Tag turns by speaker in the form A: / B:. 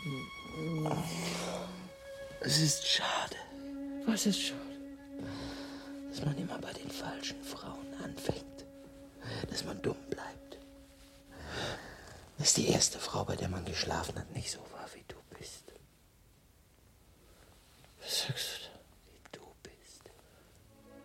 A: Es ist schade.
B: Was ist schade?
A: Dass man immer bei den falschen Frauen anfängt. Dass man dumm bleibt. Dass die erste Frau, bei der man geschlafen hat, nicht so war wie